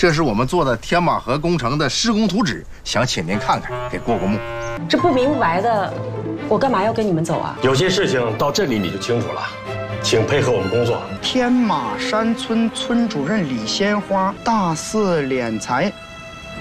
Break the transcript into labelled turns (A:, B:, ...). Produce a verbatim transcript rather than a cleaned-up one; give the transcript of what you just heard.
A: 这是我们做的天马河工程的施工图纸，想请您看看，给过过目。
B: 这不明不白的，我干嘛要跟你们走啊？
C: 有些事情到这里你就清楚了，请配合我们工作。
D: 天马山村村主任李鲜花大肆敛财，